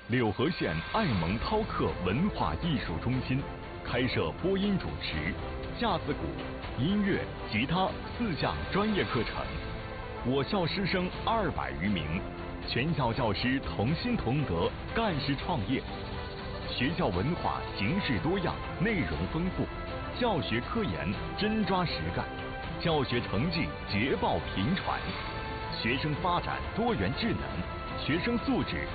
柳河县爱蒙涛克文化艺术中心开设播音主持、架子鼓、音乐、吉他4项专业课程。我校师生200余名，全校教师同心同德，干事创业。学校文化形式多样，内容丰富，教学科研真抓实干，教学成绩捷报频传，学生发展多元智能，学生素质